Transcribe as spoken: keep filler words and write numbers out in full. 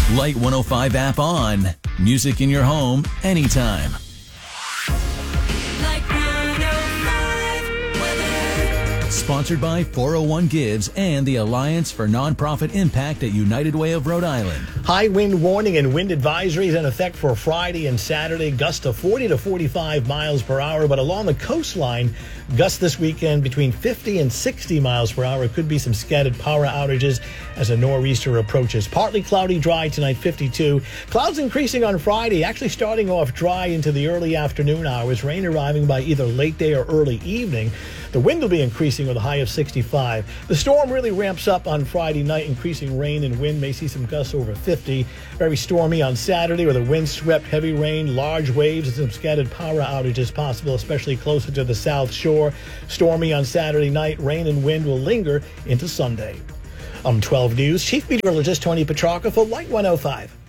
Light one oh five app on. Music in your home anytime. Sponsored by four oh one Gives and the Alliance for Nonprofit Impact at United Way of Rhode Island. High wind warning and wind advisories in effect for Friday and Saturday. Gusts of forty to forty-five miles per hour, but along the coastline, gusts this weekend between fifty and sixty miles per hour. Could be some scattered power outages as a nor'easter approaches. Partly cloudy, dry tonight, fifty-two. Clouds increasing on Friday, actually starting off dry into the early afternoon hours. Rain arriving by either late day or early evening. The wind will be increasing with a high of sixty-five. The storm really ramps up on Friday night, increasing rain and wind. May see some gusts over fifty. Very stormy on Saturday with a wind-swept heavy rain, large waves, and some scattered power outages possible, especially closer to the South Shore. Stormy on Saturday night. Rain and wind will linger into Sunday. I'm twelve News Chief Meteorologist Tony Petrarca for Light one oh five.